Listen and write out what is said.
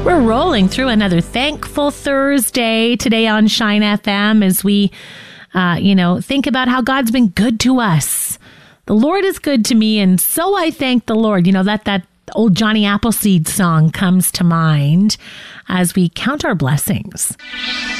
We're rolling through another thankful Thursday today on Shine FM as we, think about how God's been good to us. The Lord is good to me, and so I thank the Lord. That old Johnny Appleseed song comes to mind as we count our blessings.